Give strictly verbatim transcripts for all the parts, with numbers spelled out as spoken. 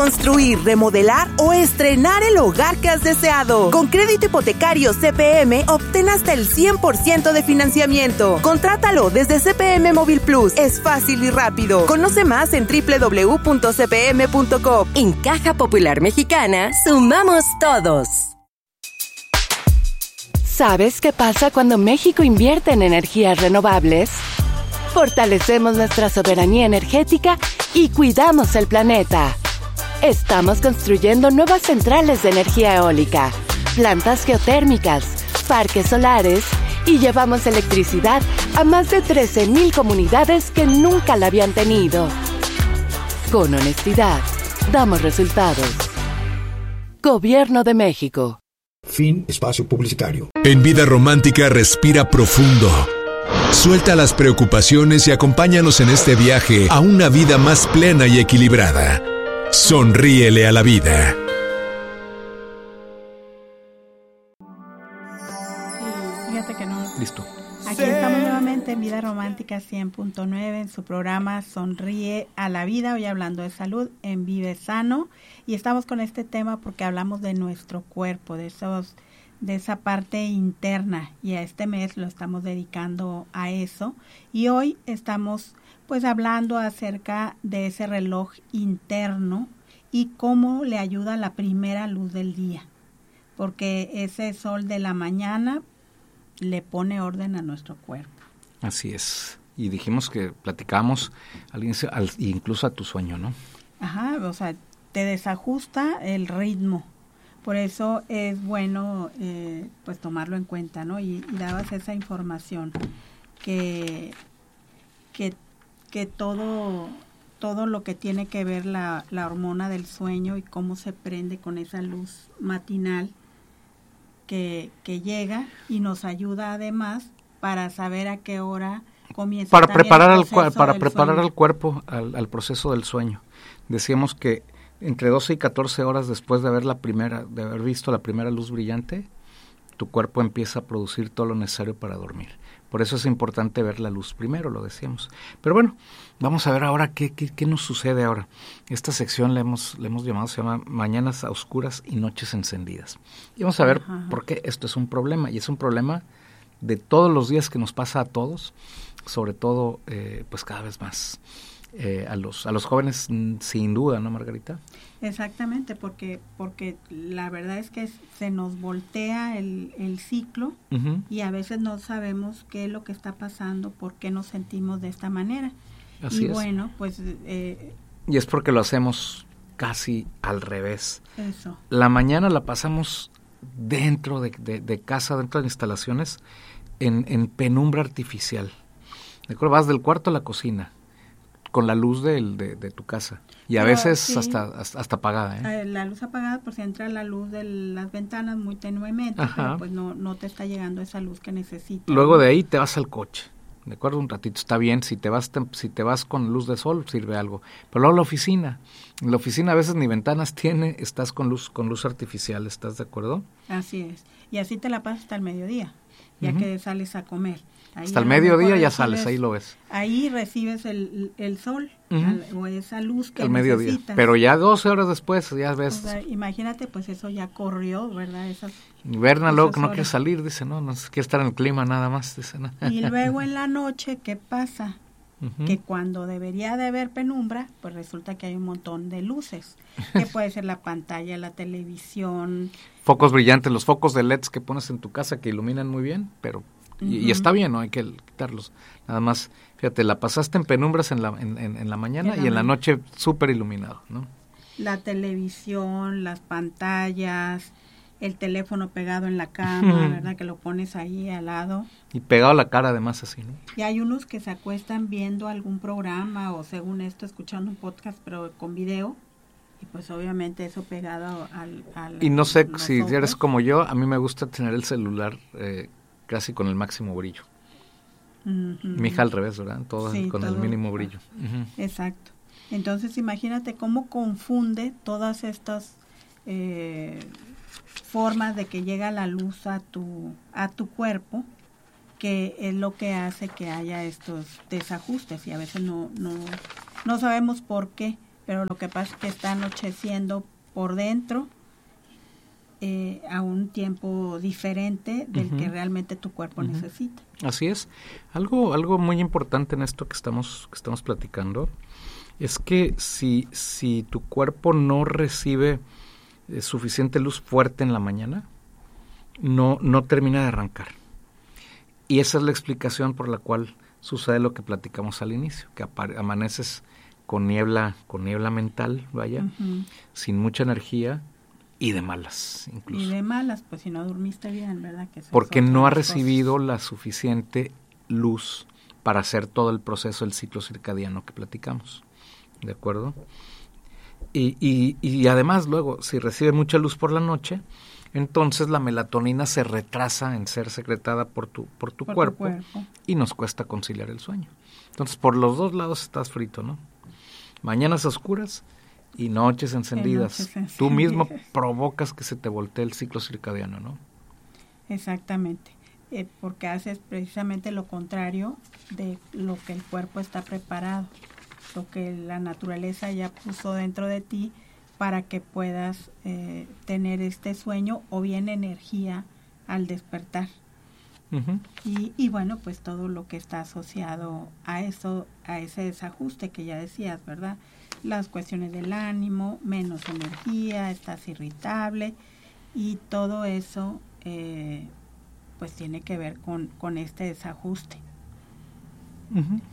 Construir, remodelar o estrenar el hogar que has deseado. Con crédito hipotecario C P M, obtén hasta el cien por ciento de financiamiento. Contrátalo desde C P M Móvil Plus. Es fácil y rápido. Conoce más en doble u doble u doble u punto c p m punto com. En Caja Popular Mexicana, sumamos todos. ¿Sabes qué pasa cuando México invierte en energías renovables? Fortalecemos nuestra soberanía energética y cuidamos el planeta. Estamos construyendo nuevas centrales de energía eólica, plantas geotérmicas, parques solares y llevamos electricidad a más de trece mil comunidades que nunca la habían tenido. Con honestidad, damos resultados. Gobierno de México. Fin espacio publicitario. En Vida Romántica respira profundo. Suelta las preocupaciones y acompáñanos en este viaje a una vida más plena y equilibrada. Sonríele a la vida. Fíjate que no. Listo. Aquí estamos nuevamente en Vida Romántica cien punto nueve en su programa Sonríe a la Vida, hoy hablando de salud en Vive Sano, y estamos con este tema porque hablamos de nuestro cuerpo, de esos, de esa parte interna, y a este mes lo estamos dedicando a eso, y hoy estamos pues hablando acerca de ese reloj interno y cómo le ayuda la primera luz del día, porque ese sol de la mañana le pone orden a nuestro cuerpo. Así es. Y dijimos que platicamos al, al, incluso a tu sueño, ¿no? Ajá, o sea, te desajusta el ritmo. Por eso es bueno eh, pues tomarlo en cuenta, ¿no? Y, y dabas esa información que que que todo todo lo que tiene que ver la, la hormona del sueño y cómo se prende con esa luz matinal que, que llega y nos ayuda además para saber a qué hora comienza para preparar el al para preparar sueño. al cuerpo al, al proceso del sueño. Decíamos que entre doce y catorce horas después de haber la primera de haber visto la primera luz brillante, tu cuerpo empieza a producir todo lo necesario para dormir. Por eso es importante ver la luz primero, lo decíamos. Pero bueno, vamos a ver ahora qué, qué, qué nos sucede ahora. Esta sección le hemos, le hemos llamado, se llama Mañanas a Oscuras y Noches Encendidas. Y vamos a ver Ajá. por qué esto es un problema. Y es un problema de todos los días que nos pasa a todos, sobre todo eh, pues cada vez más eh, a los a los jóvenes, sin duda, ¿no, Margarita? Exactamente, porque porque la verdad es que se nos voltea el, el ciclo uh-huh. y a veces no sabemos qué es lo que está pasando, por qué nos sentimos de esta manera. Así y es. bueno, pues... Eh, y es porque lo hacemos casi al revés. Eso. La mañana la pasamos dentro de, de, de casa, dentro de instalaciones, en, en penumbra artificial. ¿De acuerdo? Vas del cuarto a la cocina, con la luz de, de, de tu casa. Y a Pero, veces sí, hasta, hasta hasta apagada, ¿eh? La luz apagada, pues entra la luz de las ventanas muy tenuemente, Ajá. pero pues no, no te está llegando esa luz que necesitas. Luego de ahí te vas al coche, ¿de acuerdo? Un ratito está bien, si te vas te, si te vas con luz de sol sirve algo. Pero luego la oficina, en la oficina a veces ni ventanas tiene, estás con luz con luz artificial, ¿estás de acuerdo? Así es, y así te la pasas hasta el mediodía, ya uh-huh. que sales a comer. Ahí hasta el mediodía ya recibes, sales, ahí lo ves. Ahí recibes el, el sol uh-huh. al, o esa luz que al necesitas. Mediodía. Pero ya doce horas después ya ves. O sea, imagínate, pues eso ya corrió, ¿verdad? Esas, Berna luego que no quiere salir, dice, no, no quiere estar en el clima nada más, dice, no. Y luego en la noche, ¿qué pasa? Uh-huh. Que cuando debería de haber penumbra, pues resulta que hay un montón de luces, que puede ser la pantalla, la televisión. Focos brillantes, los focos de L E Ds que pones en tu casa que iluminan muy bien, pero... Y, uh-huh. y está bien, no hay que quitarlos. Nada más, fíjate, la pasaste en penumbras en la en, en, en la mañana en la y en la noche súper iluminado, ¿no? La televisión, las pantallas, el teléfono pegado en la cama, ¿verdad? Que lo pones ahí al lado. Y pegado a la cara además así, ¿no? Y hay unos que se acuestan viendo algún programa o según esto escuchando un podcast, pero con video. Y pues obviamente eso pegado al... al y no sé si ojos. Eres como yo, a mí me gusta tener el celular... Eh, casi con el máximo brillo. Uh-huh. Mi hija al revés, ¿verdad? Todo sí, con todo, el mínimo brillo. Uh-huh. Exacto. Entonces imagínate cómo confunde todas estas eh, formas de que llega la luz a tu a tu cuerpo, que es lo que hace que haya estos desajustes y a veces no no no sabemos por qué, pero lo que pasa es que está anocheciendo por dentro eh, a un tiempo diferente del uh-huh. que realmente tu cuerpo uh-huh. necesita. Así es. Algo algo muy importante en esto que estamos que estamos platicando es que si si tu cuerpo no recibe eh, suficiente luz fuerte en la mañana, no no termina de arrancar. Y esa es la explicación por la cual sucede lo que platicamos al inicio, que apare- amaneces con niebla, con niebla mental, vaya, uh-huh. sin mucha energía y de malas, incluso. Y de malas, pues si no dormiste bien, ¿verdad? Que porque no ha recibido cosas. La suficiente luz para hacer todo el proceso del ciclo circadiano que platicamos, ¿de acuerdo? Y, y, y además luego, si recibe mucha luz por la noche, entonces la melatonina se retrasa en ser secretada por tu por tu, por cuerpo, tu cuerpo y nos cuesta conciliar el sueño. Entonces, por los dos lados estás frito, ¿no? Mañanas oscuras y noches encendidas. Noches encendidas. Tú mismo provocas que se te voltee el ciclo circadiano, ¿no? Exactamente, eh, porque haces precisamente lo contrario de lo que el cuerpo está preparado, lo que la naturaleza ya puso dentro de ti para que puedas eh, tener este sueño o bien energía al despertar. Uh-huh. Y, y bueno, pues todo lo que está asociado a eso, a ese desajuste que ya decías, ¿verdad? Las cuestiones del ánimo, menos energía, estás irritable y todo eso eh, pues tiene que ver con, con este desajuste. Uh-huh.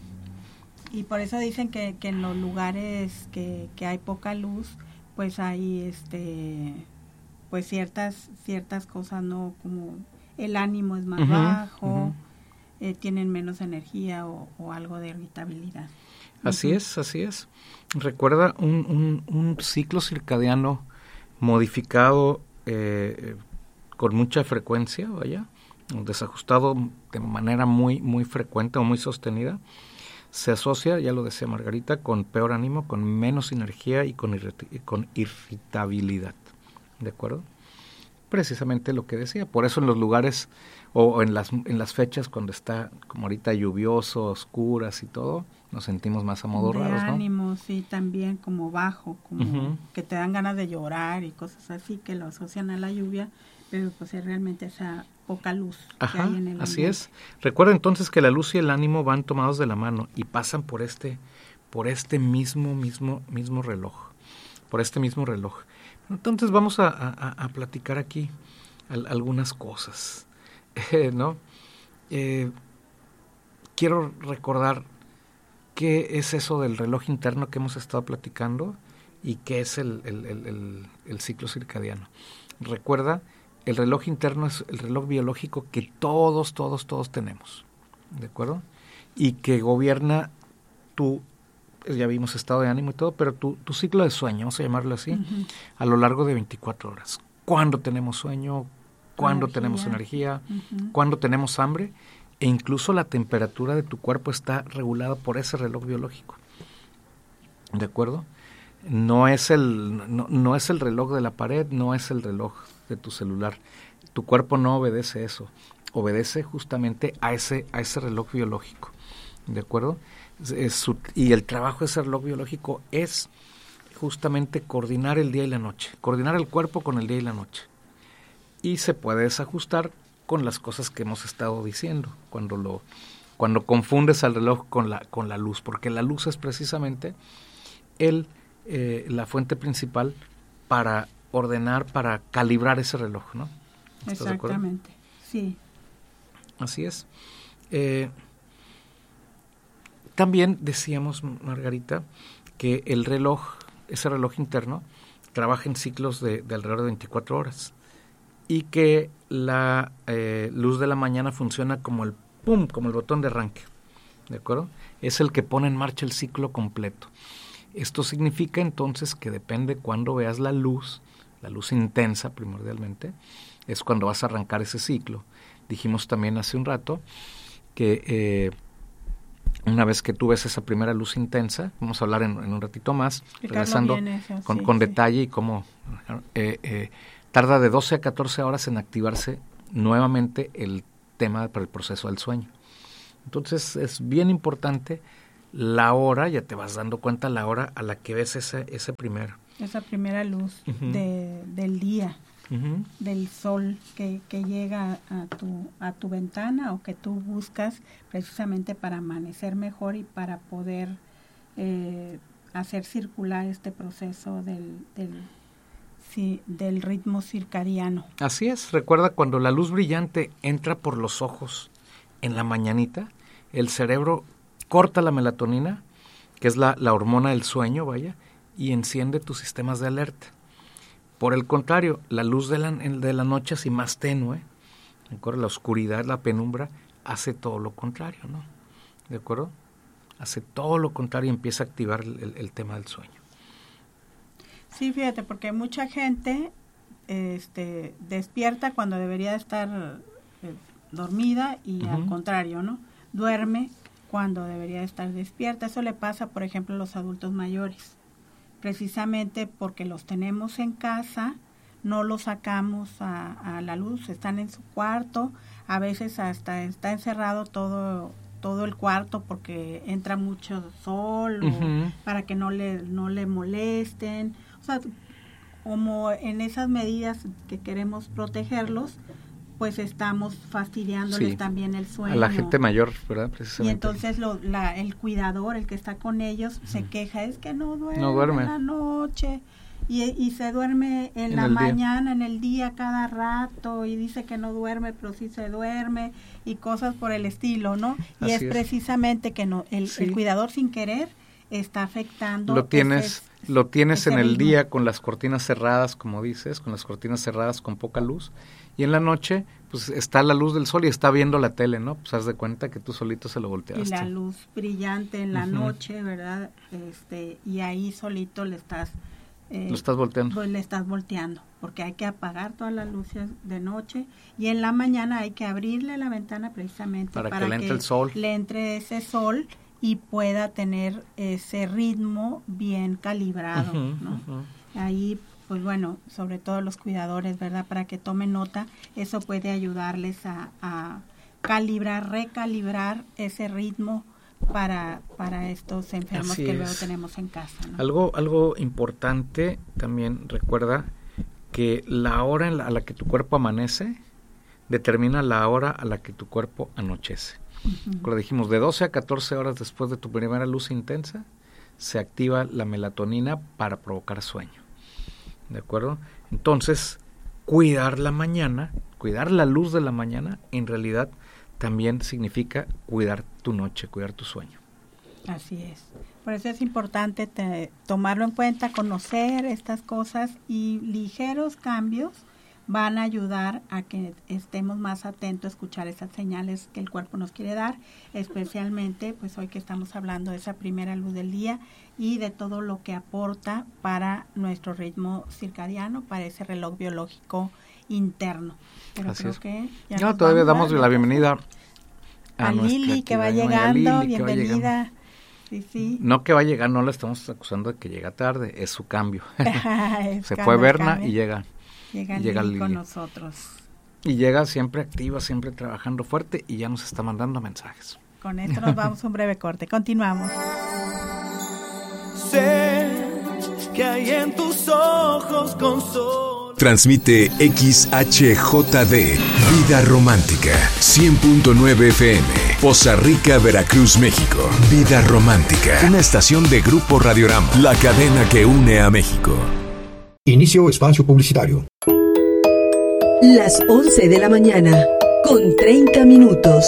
Y por eso dicen que, que en los lugares que, que hay poca luz, pues hay este pues ciertas ciertas cosas, no, como el ánimo es más uh-huh, bajo, uh-huh. eh, tienen menos energía o, o algo de irritabilidad. Así uh-huh. es, así es. Recuerda un, un, un ciclo circadiano modificado eh, con mucha frecuencia, vaya, desajustado de manera muy muy frecuente o muy sostenida. Se asocia, ya lo decía Margarita, con peor ánimo, con menos energía y con, irrit- con irritabilidad, ¿de acuerdo? Precisamente lo que decía, por eso en los lugares o, o en las en las fechas cuando está como ahorita lluvioso, oscuras y todo, nos sentimos más amodorrados, ¿no? De ánimo, sí, también como bajo, como uh-huh. que te dan ganas de llorar y cosas así que lo asocian a la lluvia, pero pues es realmente esa poca luz Ajá, que hay en el así ambiente. es. Recuerda entonces que la luz y el ánimo van tomados de la mano y pasan por este por este mismo mismo mismo reloj, por este mismo reloj. Entonces vamos a, a, a platicar aquí al, algunas cosas, eh, ¿no? Eh, quiero recordar qué es eso del reloj interno que hemos estado platicando y qué es el, el, el, el, el ciclo circadiano. Recuerda, el reloj interno es el reloj biológico que todos, todos, todos tenemos, ¿de acuerdo? Y que gobierna tu, ya vimos estado de ánimo y todo, pero tu, tu ciclo de sueño, vamos a llamarlo así, uh-huh. a lo largo de veinticuatro horas. ¿Cuándo tenemos sueño? ¿Cuándo energía. tenemos energía? Uh-huh. ¿Cuándo tenemos hambre? E incluso la temperatura de tu cuerpo está regulada por ese reloj biológico, ¿de acuerdo? No es el no, no es el reloj de la pared, no es el reloj de tu celular. Tu cuerpo no obedece eso, obedece justamente a ese a ese reloj biológico, ¿de acuerdo? Es, es su, y el trabajo de ese reloj biológico es justamente coordinar el día y la noche, coordinar el cuerpo con el día y la noche. Y se puede desajustar con las cosas que hemos estado diciendo, cuando lo cuando confundes al reloj con la con la luz, porque la luz es precisamente el Eh, la fuente principal para ordenar, para calibrar ese reloj, ¿no? Exactamente, sí. Así es. Eh, también decíamos, Margarita, que el reloj, ese reloj interno, trabaja en ciclos de, de alrededor de veinticuatro horas y que la eh, luz de la mañana funciona como el pum, como el botón de arranque, ¿de acuerdo? Es el que pone en marcha el ciclo completo. Esto significa entonces que depende cuando veas la luz, la luz intensa primordialmente, es cuando vas a arrancar ese ciclo. Dijimos también hace un rato que eh, una vez que tú ves esa primera luz intensa, vamos a hablar en, en un ratito más, regresando eso, con, sí, con sí. detalle y cómo eh, eh, tarda de doce a catorce horas en activarse nuevamente el tema para el proceso del sueño. Entonces es bien importante la hora, ya te vas dando cuenta la hora a la que ves ese, ese primer. Esa primera luz uh-huh. de, del día, uh-huh. del sol que, que llega a tu, a tu ventana o que tú buscas precisamente para amanecer mejor y para poder eh, hacer circular este proceso del, del, sí, del ritmo circadiano. Así es, recuerda cuando la luz brillante entra por los ojos en la mañanita, el cerebro corta la melatonina, que es la, la hormona del sueño, vaya, y enciende tus sistemas de alerta. Por el contrario, la luz de la, de la noche, así más tenue, ¿de acuerdo? La oscuridad, la penumbra, hace todo lo contrario, ¿no? ¿De acuerdo? Hace todo lo contrario y empieza a activar el, el tema del sueño. Sí, fíjate, porque mucha gente este, despierta cuando debería estar eh, dormida y uh-huh. al contrario, ¿no? Duerme cuando debería estar despierta. Eso le pasa, por ejemplo, a los adultos mayores. Precisamente porque los tenemos en casa, no los sacamos a, a la luz, están en su cuarto, a veces hasta está encerrado todo todo el cuarto porque entra mucho sol uh-huh. o para que no le no le molesten, o sea, como en esas medidas que queremos protegerlos, pues estamos fastidiándoles sí, también el sueño. A la gente mayor, ¿verdad? Precisamente. Y entonces lo, la, el cuidador, el que está con ellos, uh-huh. se queja, es que no duerme, no duerme. en la noche, y, y se duerme en, en la mañana, día. en el día, cada rato, y dice que no duerme, pero sí se duerme, y cosas por el estilo, ¿no? Y Así es, es precisamente que no el, sí. el cuidador sin querer está afectando. Lo tienes, ese, lo tienes en el ritmo. Día con las cortinas cerradas, como dices, con las cortinas cerradas con poca luz, y en la noche, pues está la luz del sol y está viendo la tele, ¿no? Pues haz de cuenta que tú solito se lo volteaste. Y la luz brillante en la uh-huh. noche, ¿verdad? Este, y ahí solito le estás... Eh, lo estás volteando. Pues le estás volteando, porque hay que apagar todas las luces de noche y en la mañana hay que abrirle la ventana precisamente para, para que le que entre el sol. le entre ese sol y pueda tener ese ritmo bien calibrado, uh-huh, ¿no? Uh-huh. Ahí, pues bueno, sobre todo los cuidadores, ¿verdad? Para que tomen nota, eso puede ayudarles a, a calibrar, recalibrar ese ritmo para para estos enfermos Así que es. Luego tenemos en casa, ¿no? Algo algo importante también, recuerda que la hora en la, a la que tu cuerpo amanece determina la hora a la que tu cuerpo anochece. Uh-huh. Como dijimos, de doce a catorce horas después de tu primera luz intensa se activa la melatonina para provocar sueño. ¿De acuerdo? Entonces, cuidar la mañana, cuidar la luz de la mañana, en realidad también significa cuidar tu noche, cuidar tu sueño. Así es. Por eso es importante te, tomarlo en cuenta, conocer estas cosas y ligeros cambios van a ayudar a que estemos más atentos a escuchar esas señales que el cuerpo nos quiere dar, especialmente pues hoy que estamos hablando de esa primera luz del día y de todo lo que aporta para nuestro ritmo circadiano, para ese reloj biológico interno. Pero Así creo es. que ya no, todavía damos la bienvenida a, a Lili que va llegando, Lili, bienvenida. Va sí, sí. No que va a llegar, no la estamos acusando de que llega tarde, es su cambio. es Se fue Berna y llega. Llega, llega Lili Lili con nosotros. Y llega siempre activa, siempre trabajando fuerte y ya nos está mandando mensajes. Con esto nos vamos a un breve corte. Continuamos. Sé que hay en tus ojos con sol. Transmite X H J D, Vida Romántica, cien punto nueve F M, Poza Rica, Veracruz, México. Vida Romántica, una estación de Grupo Radiorama, la cadena que une a México. Inicio espacio publicitario. Las once de la mañana, con treinta minutos.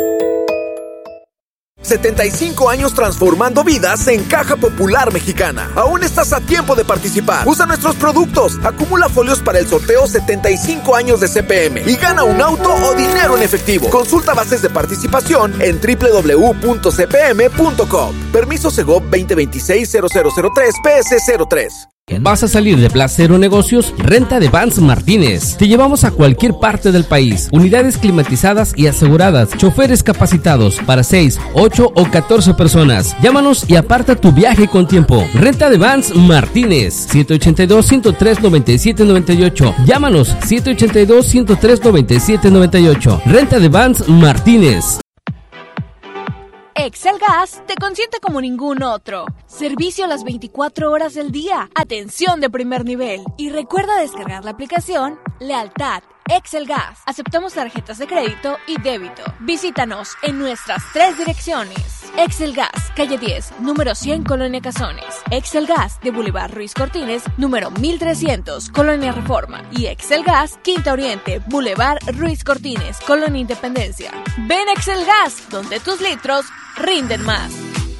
setenta y cinco años transformando vidas en Caja Popular Mexicana. Aún estás a tiempo de participar. Usa nuestros productos. Acumula folios para el sorteo setenta y cinco años de C P M y gana un auto o dinero en efectivo. Consulta bases de participación en doble u doble u doble u punto c p m punto com. Permiso Segov veinte veintiséis cero cero cero tres P S cero tres. ¿Vas a salir de Placero Negocios? Renta de Vans Martínez. Te llevamos a cualquier parte del país. Unidades climatizadas y aseguradas. Choferes capacitados para seis, ocho o catorce personas. Llámanos y aparta tu viaje con tiempo. Renta de Vans Martínez. siete ochenta y dos, ciento tres, noventa y siete noventa y ocho. Llámanos siete ochenta y dos, ciento tres, noventa y siete noventa y ocho. Renta de Vans Martínez. Excel Gas te consiente como ningún otro. Servicio las veinticuatro horas del día. Atención de primer nivel. Y recuerda descargar la aplicación Lealtad Excel Gas. Aceptamos tarjetas de crédito y débito. Visítanos en nuestras tres direcciones. Excel Gas, calle diez, número cien, Colonia Cazones. Excel Gas de Boulevard Ruiz Cortines, número mil trescientos, Colonia Reforma. Y Excel Gas, Quinta Oriente, Boulevard Ruiz Cortines, Colonia Independencia. Ven Excel Gas, donde tus litros rinden más.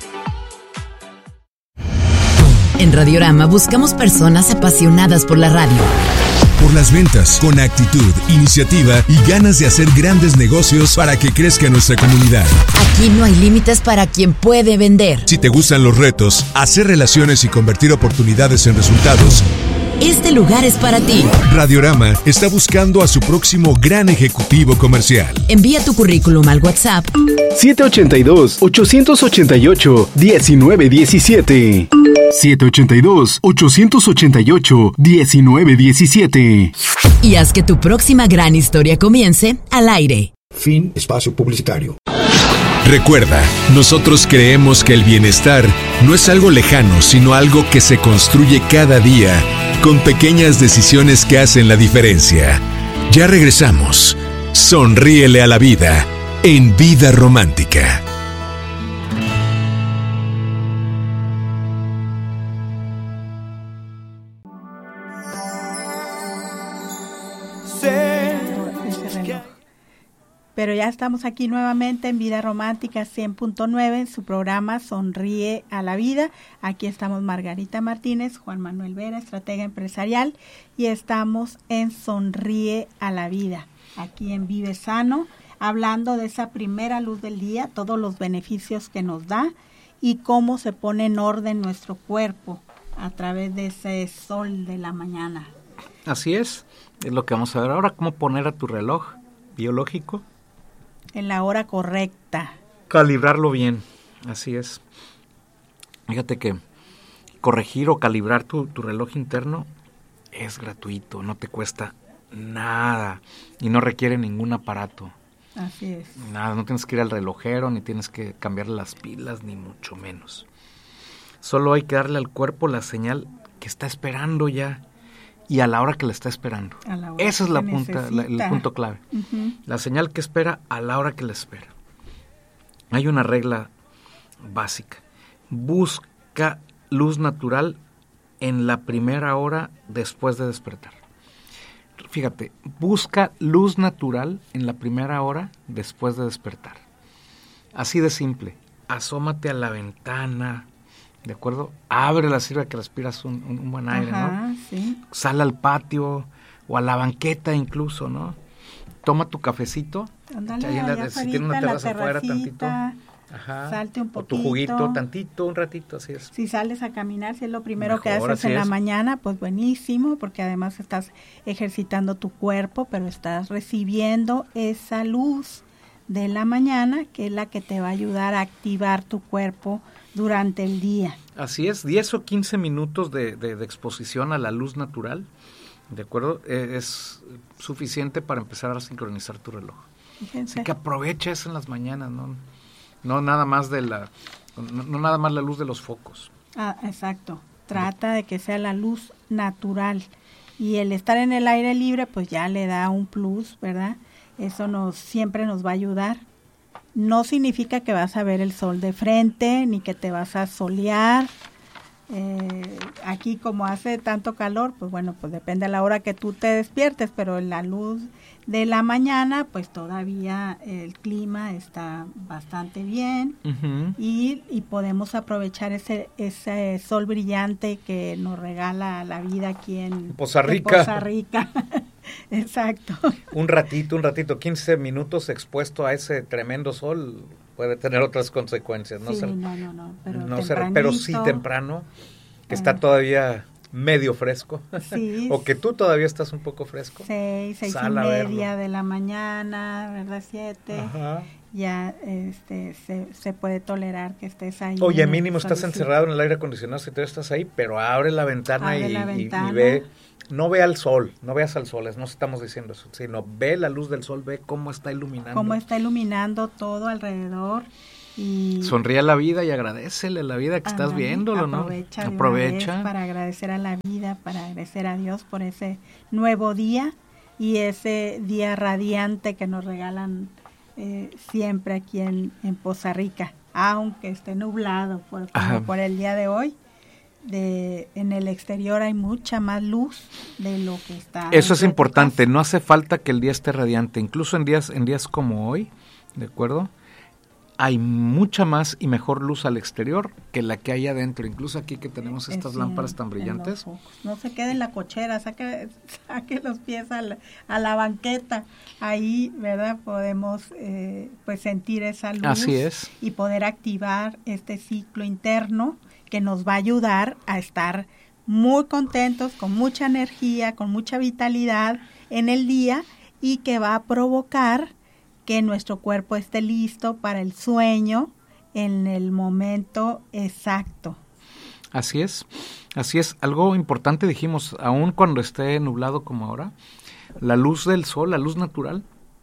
En Radiorama buscamos personas apasionadas por la radio. Por las ventas, con actitud, iniciativa y ganas de hacer grandes negocios para que crezca nuestra comunidad. Aquí no hay límites para quien puede vender. Si te gustan los retos, hacer relaciones y convertir oportunidades en resultados, este lugar es para ti. Radiorama está buscando a su próximo gran ejecutivo comercial. Envía tu currículum al WhatsApp siete ocho dos, ocho ocho ocho, uno nueve uno siete. siete ocho dos, ocho ocho ocho, uno nueve uno siete. Y haz que tu próxima gran historia comience al aire. Fin espacio publicitario. Recuerda, nosotros creemos que el bienestar no es algo lejano, sino algo que se construye cada día con pequeñas decisiones que hacen la diferencia. Ya regresamos. Sonríele a la vida en Vida Romántica. Pero ya estamos aquí nuevamente en Vida Romántica cien punto nueve, en su programa Sonríe a la Vida. Aquí estamos Margarita Martínez, Juan Manuel Vera, estratega empresarial, y estamos en Sonríe a la Vida, aquí en Vive Sano, hablando de esa primera luz del día, todos los beneficios que nos da y cómo se pone en orden nuestro cuerpo a través de ese sol de la mañana. Así es, es lo que vamos a ver ahora, cómo poner a tu reloj biológico en la hora correcta. Calibrarlo bien, así es. Fíjate que corregir o calibrar tu, tu reloj interno es gratuito, no te cuesta nada y no requiere ningún aparato. Así es. Nada, no tienes que ir al relojero, ni tienes que cambiar las pilas, ni mucho menos. Solo hay que darle al cuerpo la señal que está esperando ya. Y a la hora que la está esperando. Esa es la punta, la, el punto clave. Uh-huh. La señal que espera a la hora que la espera. Hay una regla básica. Busca luz natural en la primera hora después de despertar. Fíjate, busca luz natural en la primera hora después de despertar. Así de simple. Asómate a la ventana, ¿de acuerdo? Ábrela, sirve que respiras un, un, un buen aire, Ajá, ¿no? Sí. Sal al patio o a la banqueta incluso, ¿no? Toma tu cafecito. Ándale, ahí en la, allá si tiene una terraza afuera tantito. Ajá. Salte un poquito. O tu juguito, tantito, un ratito, así es. Si sales a caminar, si es lo primero Mejor, que haces en es. la mañana, pues buenísimo, porque además estás ejercitando tu cuerpo, pero estás recibiendo esa luz de la mañana, que es la que te va a ayudar a activar tu cuerpo durante el día. Así es, diez o quince minutos de, de, de exposición a la luz natural, ¿de acuerdo? Eh, es suficiente para empezar a sincronizar tu reloj. Fíjense. Así que aprovecha eso en las mañanas, ¿no? No nada más de la, no, no nada más la luz de los focos. Ah, exacto. Trata de que sea la luz natural. Y el estar en el aire libre, pues ya le da un plus, ¿verdad? Eso nos siempre nos va a ayudar. No significa que vas a ver el sol de frente, ni que te vas a solear. Eh, aquí como hace tanto calor, pues bueno, pues depende a la hora que tú te despiertes, pero la luz de la mañana, pues todavía el clima está bastante bien. Uh-huh. y, y podemos aprovechar ese ese sol brillante que nos regala la vida aquí en Poza Rica. En Poza Rica. Exacto. Un ratito, un ratito, quince minutos expuesto a ese tremendo sol puede tener otras consecuencias. No sí, ser, no, no, no, pero, no ser, pero sí temprano, que está todavía medio fresco, sí, o que tú todavía estás un poco fresco. Seis, seis y media de la mañana, ¿verdad? Siete. Ajá. Ya este, se, se puede tolerar que estés ahí. Oye, mínimo estás encerrado en el aire acondicionado si tú estás ahí, pero abre la ventana, abre y, la ventana. Y, y ve, no ve al sol, no veas al sol, no estamos diciendo eso, sino ve la luz del sol, ve cómo está iluminando. Cómo está iluminando todo alrededor. Y sonríe a la vida y agradécele a la vida que estás viéndolo, ¿no? Aprovecha. Aprovecha. Para agradecer a la vida, para agradecer a Dios por ese nuevo día y ese día radiante que nos regalan eh, siempre aquí en, en Poza Rica, aunque esté nublado por, como por el día de hoy. De, en el exterior hay mucha más luz de lo que está. Eso es importante, no hace falta que el día esté radiante, incluso en días en días como hoy, ¿de acuerdo? Hay mucha más y mejor luz al exterior que la que hay adentro, incluso aquí que tenemos estas sí, lámparas tan brillantes. No se quede en la cochera, saque, saque los pies a la, a la banqueta, ahí, ¿verdad? Podemos eh, pues sentir esa luz. Así es. Y poder activar este ciclo interno que nos va a ayudar a estar muy contentos, con mucha energía, con mucha vitalidad en el día y que va a provocar que nuestro cuerpo esté listo para el sueño en el momento exacto. Así es, así es. Algo importante dijimos, aun cuando esté nublado como ahora, la luz del sol, la luz natural,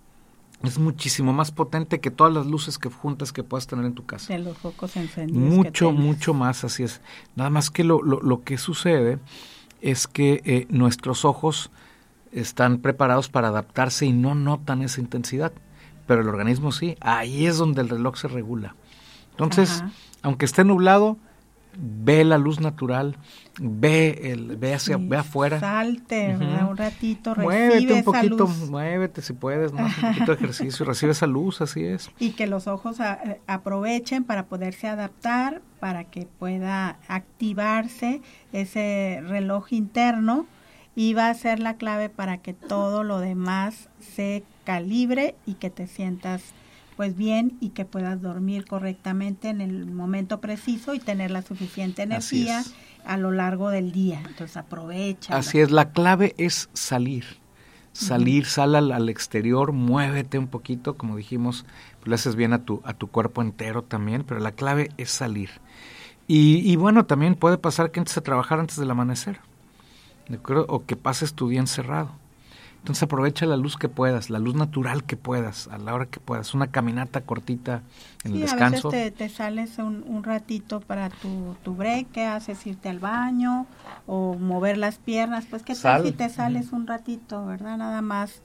es muchísimo más potente que todas las luces que juntas que puedas tener en tu casa. De los focos encendidos. Mucho, mucho más, así es. Nada más que lo, lo, lo que sucede es que eh, nuestros ojos están preparados para adaptarse y no notan esa intensidad, pero el organismo sí. Ahí es donde el reloj se regula. Entonces, Ajá. aunque esté nublado, ve la luz natural, ve el, ve hacia, sí, ve afuera. Salte, uh-huh. un ratito, muévete recibe un poquito, esa luz. Muévete si puedes, ¿no? Un poquito de ejercicio, recibe esa luz, así es. Y que los ojos a, aprovechen para poderse adaptar, para que pueda activarse ese reloj interno y va a ser la clave para que todo lo demás se calibre y que te sientas pues bien y que puedas dormir correctamente en el momento preciso y tener la suficiente energía a lo largo del día. Entonces aprovecha. Así es, la clave es salir. Salir, uh-huh. sal al, al exterior, muévete un poquito, como dijimos, pues le haces bien a tu, a tu cuerpo entero también, pero la clave es salir. Y, y bueno, también puede pasar que entres a trabajar antes del amanecer, ¿de acuerdo? O que pases tu día encerrado. Entonces aprovecha la luz que puedas, la luz natural que puedas, a la hora que puedas, una caminata cortita en sí, el descanso. A veces te, te sales un, un ratito para tu, tu break, ¿qué haces? Irte al baño o mover las piernas, pues qué tal Sal. si te sales un ratito, ¿verdad? Nada más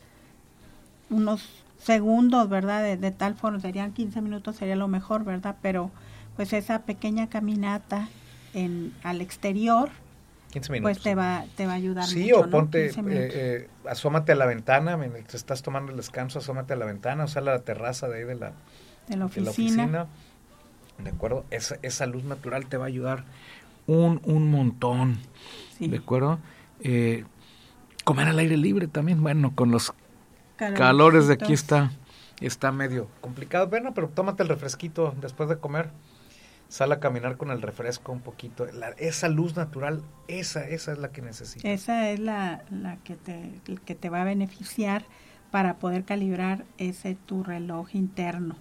unos segundos, ¿verdad? De, de tal forma, serían quince minutos, sería lo mejor, ¿verdad? Pero pues esa pequeña caminata en al exterior, quince minutos. Pues te va, te va a ayudar sí, mucho, o ponte, ¿no? eh, eh, asómate a la ventana, mientras estás tomando el descanso, asómate a la ventana, o sea, a la terraza de ahí de la, de la oficina. De, la oficina. ¿De acuerdo? Esa, esa luz natural te va a ayudar un, un montón, sí. ¿De acuerdo? Eh, comer al aire libre también, bueno, con los Calorcitos. calores de aquí está, está medio complicado, bueno, pero tómate el refresquito después de comer. Sal a caminar con el refresco un poquito. La, esa luz natural, esa esa es la que necesitas. Esa es la, la que te que te va a beneficiar para poder calibrar ese tu reloj interno.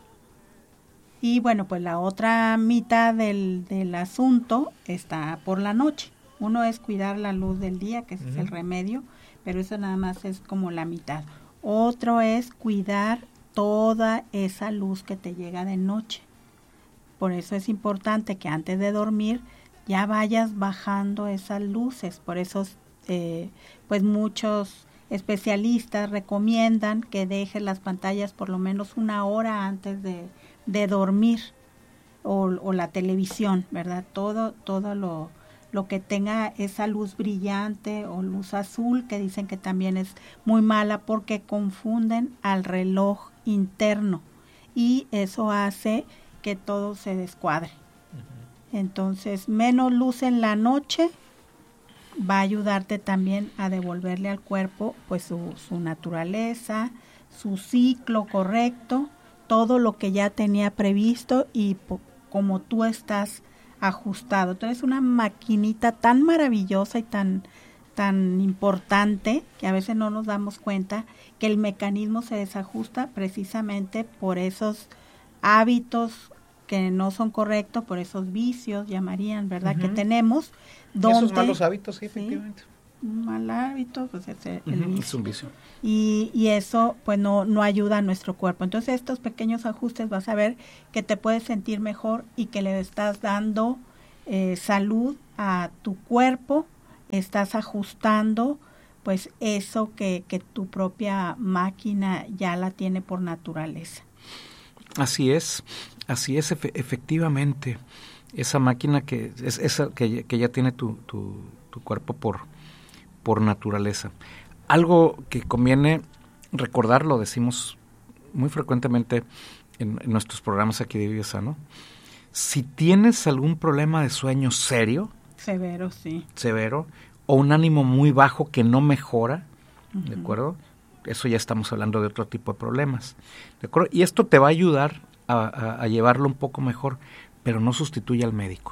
Y bueno, pues la otra mitad del, del asunto está por la noche. Uno es cuidar la luz del día, que ese uh-huh. es el remedio, pero eso nada más es como la mitad. Otro es cuidar toda esa luz que te llega de noche. Por eso es importante que antes de dormir ya vayas bajando esas luces. Por eso eh, pues muchos especialistas recomiendan que dejes las pantallas por lo menos una hora antes de, de dormir o, o la televisión, ¿verdad? Todo, todo lo, lo que tenga esa luz brillante o luz azul, que dicen que también es muy mala porque confunden al reloj interno y eso hace que todo se descuadre. Uh-huh. Entonces, menos luz en la noche va a ayudarte también a devolverle al cuerpo pues su, su naturaleza, su ciclo correcto, todo lo que ya tenía previsto y po- como tú estás ajustado. Entonces, es una maquinita tan maravillosa y tan, tan importante que a veces no nos damos cuenta que el mecanismo se desajusta precisamente por esos hábitos que no son correctos, por esos vicios, llamarían, ¿verdad? Uh-huh. Que tenemos. Donde, esos malos hábitos, sí, efectivamente. un mal hábito, pues es el, el uh-huh, vicio. Es un vicio. Y, y eso pues no, no ayuda a nuestro cuerpo. Entonces estos pequeños ajustes vas a ver que te puedes sentir mejor y que le estás dando eh, salud a tu cuerpo, estás ajustando pues eso que, que tu propia máquina ya la tiene por naturaleza. Así es, así es efe, efectivamente. Esa máquina que es esa que, que ya tiene tu, tu, tu cuerpo por, por naturaleza. Algo que conviene recordar, lo decimos muy frecuentemente en, en nuestros programas aquí de Vive Sano. Si tienes algún problema de sueño serio, severo, sí, severo, o un ánimo muy bajo que no mejora, uh-huh. ¿de acuerdo? Eso ya estamos hablando de otro tipo de problemas, ¿de acuerdo? Y esto te va a ayudar a, a, a llevarlo un poco mejor, pero no sustituye al médico.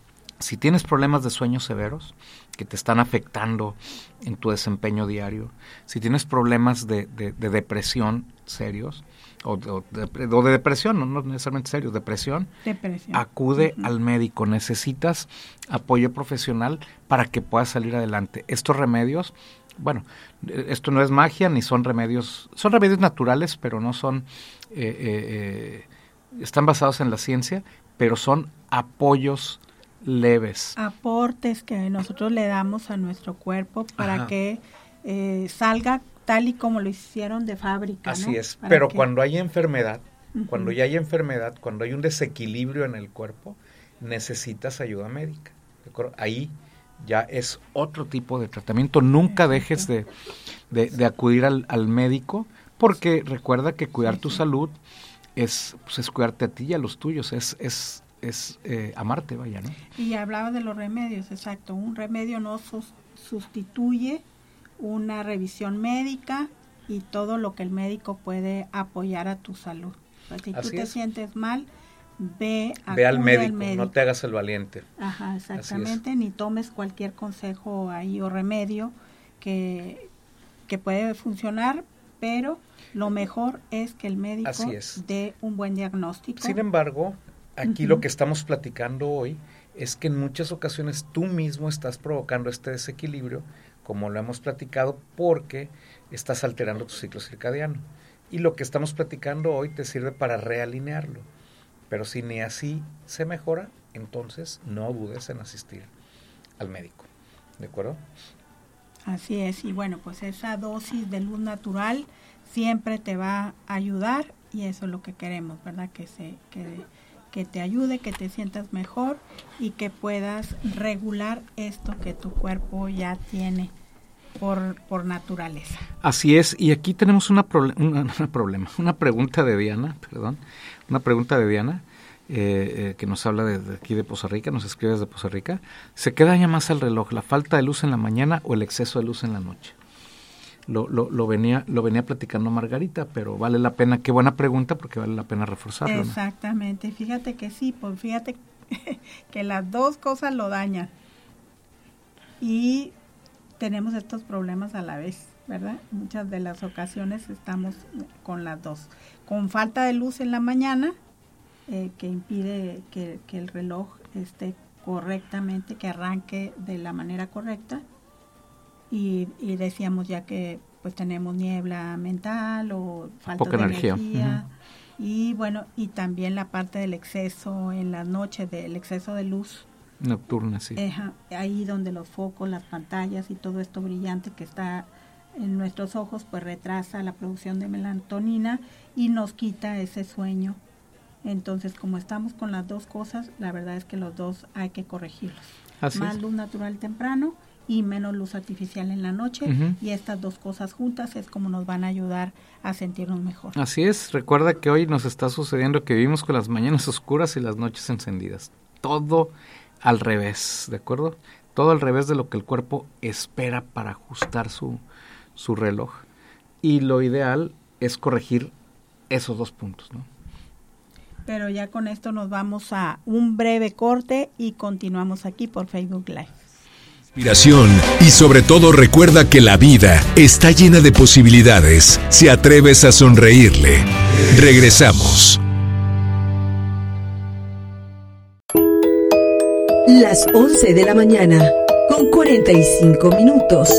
Si tienes problemas de sueño severos que te están afectando en tu desempeño diario, si tienes problemas de, de, de depresión serios, o de, o de, o de depresión, no, no necesariamente serios, depresión, depresión. acude uh-huh. al médico. Necesitas apoyo profesional para que puedas salir adelante. Estos remedios, bueno, esto no es magia ni son remedios, son remedios naturales, pero no son, eh, eh, eh, están basados en la ciencia, pero son apoyos leves. Aportes que nosotros le damos a nuestro cuerpo para Ajá. que eh, salga tal y como lo hicieron de fábrica. Así ¿no? es, Para pero que... cuando hay enfermedad, uh-huh. cuando ya hay enfermedad, cuando hay un desequilibrio en el cuerpo, necesitas ayuda médica. ¿De acuerdo? Ahí ya es otro tipo de tratamiento. Nunca Exacto. dejes de, de, de acudir al, al médico, porque recuerda que cuidar sí, tu sí. salud es, pues, es cuidarte a ti y a los tuyos, es, es, es eh, amarte, vaya, ¿no? Y hablaba de los remedios, exacto. Un remedio no sus, sustituye una revisión médica y todo lo que el médico puede apoyar a tu salud. Pues, si Así tú te es. sientes mal, ve, ve al médico, al médico, no te hagas el valiente. Ajá, exactamente, ni tomes cualquier consejo ahí o remedio que, que puede funcionar, pero lo mejor es que el médico dé un buen diagnóstico. Sin embargo, aquí uh-huh. lo que estamos platicando hoy es que en muchas ocasiones tú mismo estás provocando este desequilibrio, como lo hemos platicado, porque estás alterando tu ciclo circadiano. Y lo que estamos platicando hoy te sirve para realinearlo. Pero si ni así se mejora, entonces no dudes en asistir al médico. ¿De acuerdo? Así es. Y bueno, pues esa dosis de luz natural siempre te va a ayudar y eso es lo que queremos, ¿verdad? Que se que, que te ayude, que te sientas mejor y que puedas regular esto que tu cuerpo ya tiene por, por naturaleza. Así es. Y aquí tenemos una, proble- una, una problema, una pregunta de Diana, perdón. Una pregunta de Diana, eh, eh, que nos habla de, de aquí de Poza Rica, nos escribe desde Poza Rica. ¿Se qué daña más al reloj, la falta de luz en la mañana o el exceso de luz en la noche? Lo, lo, lo, venía, lo venía platicando Margarita, pero vale la pena, qué buena pregunta, porque vale la pena reforzarlo, ¿no? Exactamente, fíjate que sí, pues fíjate que las dos cosas lo dañan. Y tenemos estos problemas a la vez, ¿verdad? Muchas de las ocasiones estamos con las dos. Con falta de luz en la mañana, eh, que impide que, que el reloj esté correctamente, que arranque de la manera correcta. Y, y decíamos ya que pues tenemos niebla mental o falta Poca de energía. energía. Uh-huh. Y bueno, y también la parte del exceso en las noches, del exceso de luz. Nocturna, sí. Eh, ahí donde los focos, las pantallas y todo esto brillante que está en nuestros ojos, pues retrasa la producción de melatonina y nos quita ese sueño. Entonces, como estamos con las dos cosas, la verdad es que los dos hay que corregirlos. Así Más es. luz natural temprano y menos luz artificial en la noche, uh-huh. y estas dos cosas juntas es como nos van a ayudar a sentirnos mejor. Así es. Recuerda que hoy nos está sucediendo que vivimos con las mañanas oscuras y las noches encendidas. Todo al revés, ¿de acuerdo? Todo al revés de lo que el cuerpo espera para ajustar su, su reloj. Y lo ideal es corregir esos dos puntos, ¿no? Pero ya con esto nos vamos a un breve corte y continuamos aquí por Facebook Live. Inspiración y sobre todo recuerda que la vida está llena de posibilidades si atreves a sonreírle. Regresamos. Las once de la mañana, con cuarenta y cinco minutos.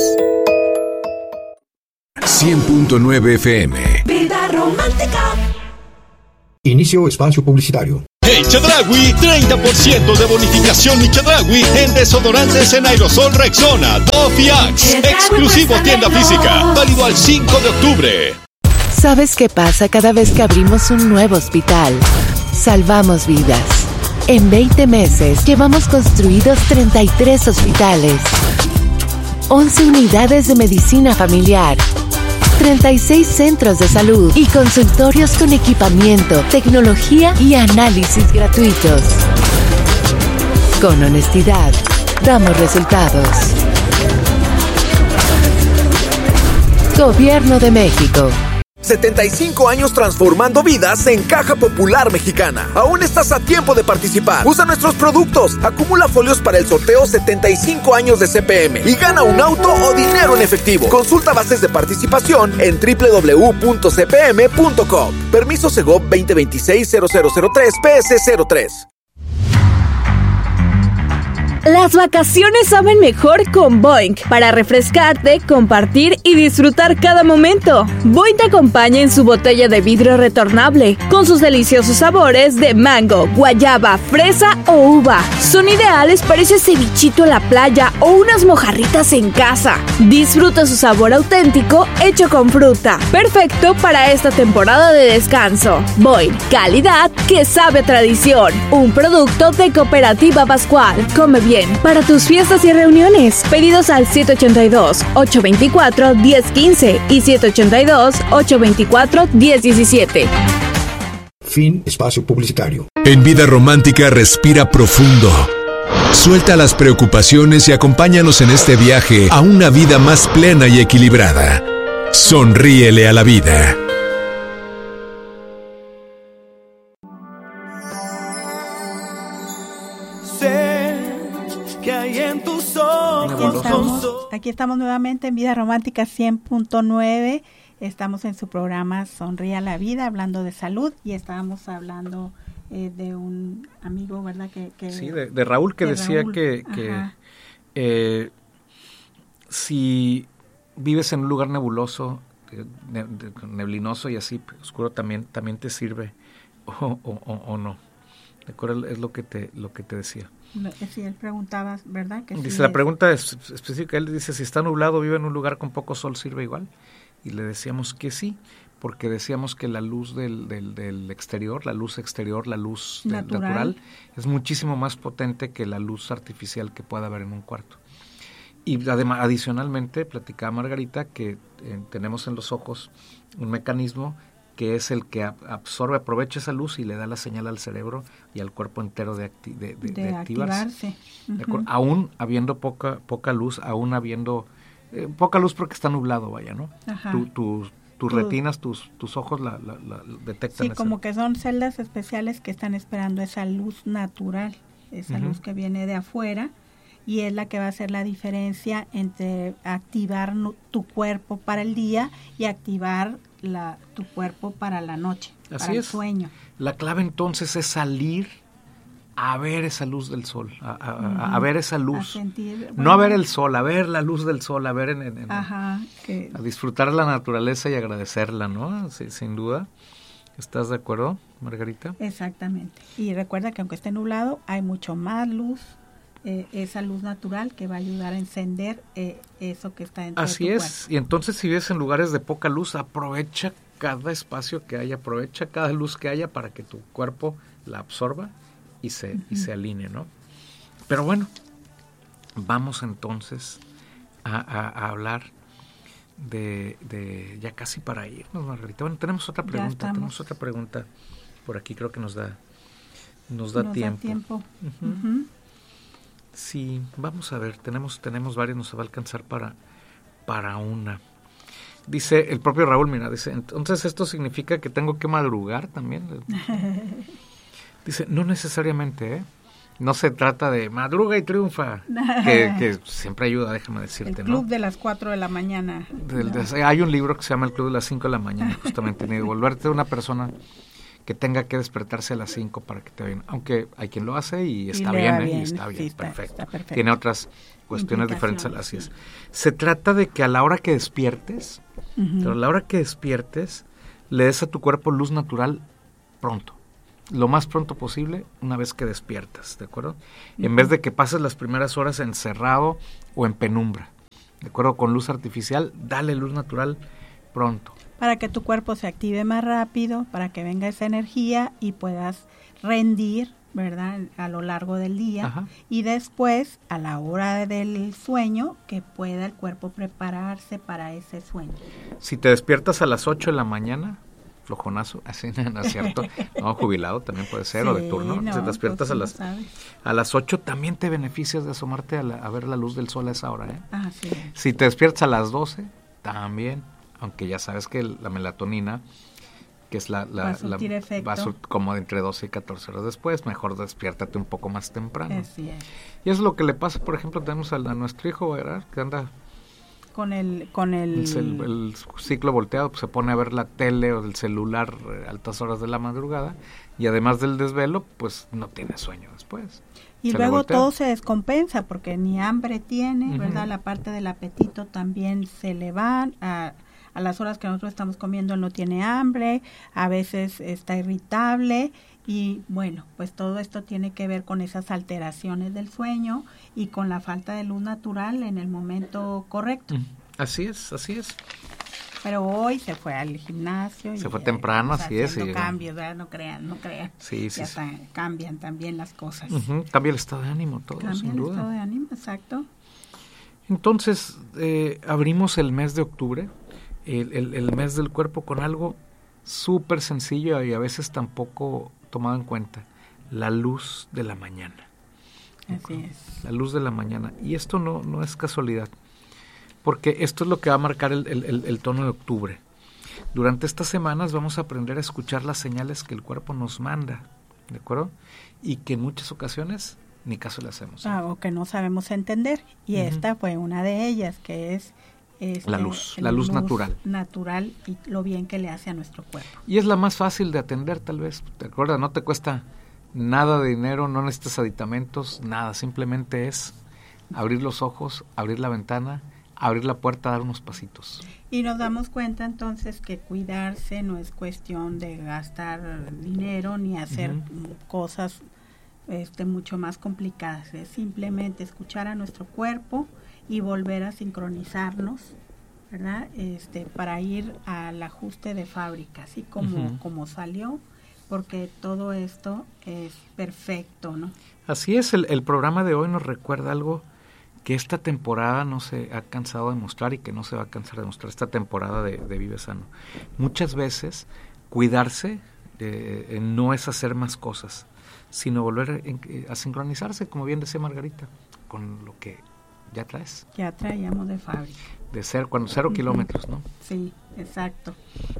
cien punto nueve F M. Vida romántica. Inicio espacio publicitario. En Chedraui, treinta por ciento de bonificación y Chedraui en desodorantes en aerosol Rexona, Dove y Axe. Exclusivo tienda física, válido al cinco de octubre. ¿Sabes qué pasa cada vez que abrimos un nuevo hospital? Salvamos vidas. En veinte meses llevamos construidos treinta y tres hospitales, once unidades de medicina familiar, treinta y seis centros de salud y consultorios con equipamiento, tecnología y análisis gratuitos. Con honestidad, damos resultados. Gobierno de México. setenta y cinco años transformando vidas en Caja Popular Mexicana. Aún estás a tiempo de participar. Usa nuestros productos, acumula folios para el sorteo setenta y cinco años de C P M y gana un auto o dinero en efectivo. Consulta bases de participación en doble u doble u doble u punto c p m punto com. Permiso Segov veinte veintiséis cero cero cero tres P S cero tres. Las vacaciones saben mejor con Boing. Para refrescarte, compartir y disfrutar cada momento. Boing te acompaña en su botella de vidrio retornable, con sus deliciosos sabores de mango, guayaba, fresa o uva. Son ideales para ese cevichito en la playa o unas mojarritas en casa. Disfruta su sabor auténtico hecho con fruta. Perfecto para esta temporada de descanso. Boing, calidad que sabe a tradición. Un producto de Cooperativa Pascual. Come bien para tus fiestas y reuniones. Pedidos al siete ocho dos, ocho dos cuatro, uno cero uno cinco y siete ocho dos, ocho dos cuatro, uno cero uno siete. Fin espacio publicitario. En Vida Romántica respira profundo. Suelta las preocupaciones y acompáñanos en este viaje a una vida más plena y equilibrada. Sonríele a la vida. Que hay en tus ojos. Aquí estamos, aquí estamos nuevamente en Vida Romántica cien punto nueve. Estamos en su programa Sonríe a la Vida, hablando de salud, y estábamos hablando eh, de un amigo, ¿verdad? Que, que sí, de, de Raúl, que de decía Raúl. que, que eh, si vives en un lugar nebuloso, ne, ne, neblinoso y así oscuro, también también te sirve o, o, o, o no. ¿De acuerdo? Es lo que te lo que te decía. Si él preguntaba, ¿verdad? Que dice, sí la es. pregunta es específica, él dice, si está nublado, vive en un lugar con poco sol, ¿sirve igual? Y le decíamos que sí, porque decíamos que la luz del, del, del exterior, la luz exterior, la luz natural. natural, es muchísimo más potente que la luz artificial que pueda haber en un cuarto. Y además, adicionalmente, platicaba Margarita que eh, tenemos en los ojos un mecanismo que es el que absorbe, aprovecha esa luz y le da la señal al cerebro y al cuerpo entero de, acti- de, de, de, de activarse. activarse. Uh-huh. Aún habiendo poca poca luz, aún habiendo eh, poca luz porque está nublado, vaya, ¿no? Tu, tu, tus retinas, tus tus ojos la, la, la detectan. Sí, como que son celdas especiales que están esperando esa luz natural, esa uh-huh. luz que viene de afuera, y es la que va a hacer la diferencia entre activar no, tu cuerpo para el día y activar la, tu cuerpo para la noche, Así para el es. sueño. La clave entonces es salir a ver esa luz del sol, a, a, uh-huh. a, a ver esa luz, a sentir, bueno, no a ver el sol, a ver la luz del sol, a ver en, en, en Ajá, que... a disfrutar la naturaleza y agradecerla, ¿no? Sí, sin duda. ¿Estás de acuerdo, Margarita? Exactamente. Y recuerda que aunque esté nublado, hay mucho más luz. Eh, esa luz natural que va a ayudar a encender eh, eso que está dentro Así de tu es, cuerpo. Y entonces si vives en lugares de poca luz, aprovecha cada espacio que haya, aprovecha cada luz que haya para que tu cuerpo la absorba y se, uh-huh. y se alinee, ¿no? Pero bueno, vamos entonces a, a, a hablar de, de, ya casi para irnos, Margarita. Bueno, tenemos otra pregunta, tenemos otra pregunta por aquí, creo que nos da, nos da nos tiempo. Da tiempo. Uh-huh. Uh-huh. Sí, vamos a ver, tenemos tenemos varias, nos va a alcanzar para, para una. Dice el propio Raúl, mira, dice, entonces esto significa que tengo que madrugar también. Dice, no necesariamente, ¿eh? No se trata de madruga y triunfa, que, que siempre ayuda, déjame decirte, el club ¿no? de las cuatro de la mañana. Del, de, hay un libro que se llama El Club de las cinco de la mañana, justamente, ni de volverte una persona que tenga que despertarse a las cinco para que te vean. Aunque hay quien lo hace y está y bien, ¿eh? bien, y está bien, sí, está, perfecto. está perfecto. Tiene otras cuestiones diferentes a las sí. diez. Se trata de que a la hora que despiertes, Uh-huh. pero a la hora que despiertes, le des a tu cuerpo luz natural pronto. Lo más pronto posible una vez que despiertas, ¿de acuerdo? Uh-huh. En vez de que pases las primeras horas encerrado o en penumbra, ¿de acuerdo? Con luz artificial, dale luz natural pronto. Para que tu cuerpo se active más rápido, para que venga esa energía y puedas rendir, ¿verdad? A lo largo del día. Ajá. Y después, a la hora del sueño, que pueda el cuerpo prepararse para ese sueño. Si te despiertas a las ocho de la mañana, flojonazo, así no es cierto, no, jubilado también puede ser, sí, o de turno, no, si te despiertas pues, a las no a las ocho, también te beneficias de asomarte a, la, a ver la luz del sol a esa hora, ¿eh? Ah, sí. Si te despiertas a las doce, también, aunque ya sabes que la melatonina, que es la, la, va a surtir la efecto. va a sur, como entre doce y catorce horas después, mejor despiértate un poco más temprano. Así es. Y eso es lo que le pasa, por ejemplo, tenemos a, a nuestro hijo, ¿verdad? Que anda con el con el... El, el ciclo volteado, pues se pone a ver la tele o el celular a altas horas de la madrugada, y además del desvelo, pues no tiene sueño después. Y se luego todo se descompensa porque ni hambre tiene, uh-huh. ¿verdad? La parte del apetito también se le va a, a las horas que nosotros estamos comiendo, él no tiene hambre, a veces está irritable. Y bueno, pues todo esto tiene que ver con esas alteraciones del sueño y con la falta de luz natural en el momento correcto. Así es, así es. Pero hoy se fue al gimnasio. Se y fue temprano, así es. Haciendo cambios, ¿verdad? No crean, no crean. Sí, sí, ya sí. Está, cambian también las cosas. Uh-huh. Cambia el estado de ánimo, todo, Cambia sin el duda. estado de ánimo, exacto. Entonces, eh, abrimos el mes de octubre, el, el, el mes del cuerpo, con algo súper sencillo y a veces tampoco tomado en cuenta, la luz de la mañana. Así es. La luz de la mañana. Y esto no, no es casualidad, porque esto es lo que va a marcar el, el, el tono de octubre. Durante estas semanas vamos a aprender a escuchar las señales que el cuerpo nos manda, ¿de acuerdo? Y que en muchas ocasiones ni caso le hacemos. ¿eh? Ah, o que no sabemos entender. Y uh-huh. esta fue una de ellas, que es... Este, la luz, la luz, luz natural. Natural y lo bien que le hace a nuestro cuerpo. Y es la más fácil de atender, tal vez. ¿Te acuerdas? No te cuesta nada de dinero, no necesitas aditamentos, nada. Simplemente es abrir los ojos, abrir la ventana, abrir la puerta, dar unos pasitos. Y nos damos cuenta entonces que cuidarse no es cuestión de gastar dinero ni hacer uh-huh. cosas este, mucho más complicadas. Es simplemente escuchar a nuestro cuerpo y volver a sincronizarnos, ¿verdad? Este, para ir al ajuste de fábrica, así como, uh-huh. como salió, porque todo esto es perfecto, ¿no? Así es, el, el programa de hoy nos recuerda algo que esta temporada no se ha cansado de mostrar y que no se va a cansar de mostrar, esta temporada de, de Vive Sano. Muchas veces, cuidarse eh, no es hacer más cosas, sino volver a, a sincronizarse, como bien decía Margarita, con lo que ya traes. Ya traíamos de fábrica. De cero, cuando cero uh-huh. kilómetros, ¿no? Sí, exacto.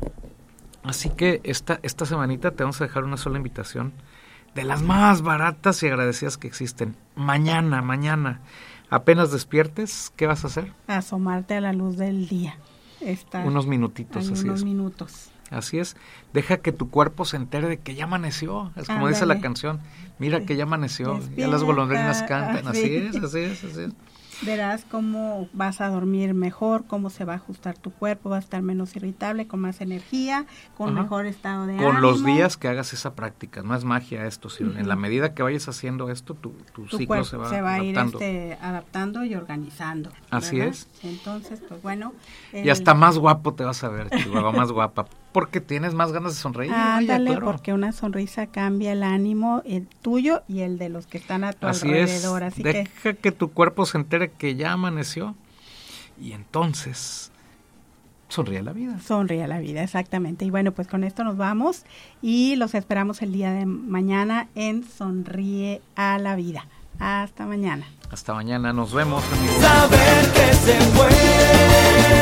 Así que esta, esta semanita te vamos a dejar una sola invitación de las más baratas y agradecidas que existen. Mañana, mañana, apenas despiertes, ¿qué vas a hacer? Asomarte a la luz del día. Estar unos minutitos, así unos es. minutos. Así es, deja que tu cuerpo se entere de que ya amaneció, es como Ándale. Dice la canción, mira sí. que ya amaneció, Despierta. Ya las golondrinas cantan, así sí. es, así es, así es. Verás cómo vas a dormir mejor, cómo se va a ajustar tu cuerpo, va a estar menos irritable, con más energía, con Ajá. mejor estado de con ánimo. Con los días que hagas esa práctica, no es magia esto, sino uh-huh. en la medida que vayas haciendo esto, tu, tu, tu ciclo se va, se va adaptando. a ir este, adaptando y organizando. Así ¿verdad? es. Entonces, pues bueno. El... Y hasta más guapo te vas a ver, Chihuahua, más guapa, porque tienes más ganas de sonreír. Ándale, claro. porque una sonrisa cambia el ánimo, el tuyo y el de los que están a tu así alrededor. Es. Así Deja que... que tu cuerpo se entere que ya amaneció y entonces sonríe la vida. Sonríe la vida, exactamente. Y bueno, pues con esto nos vamos y los esperamos el día de mañana en Sonríe a la Vida. Hasta mañana. Hasta mañana, nos vemos, amigos. Saber que se puede,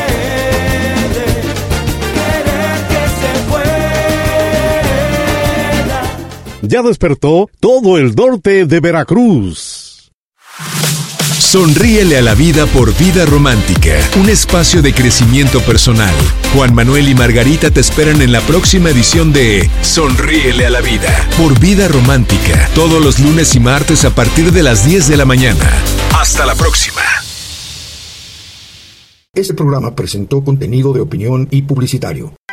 querer que se pueda. Ya despertó todo el norte de Veracruz. Sonríele a la vida por Vida Romántica, un espacio de crecimiento personal. Juan Manuel y Margarita te esperan en la próxima edición de Sonríele a la vida por Vida Romántica, todos los lunes y martes a partir de las diez de la mañana. Hasta la próxima. Este programa presentó contenido de opinión y publicitario.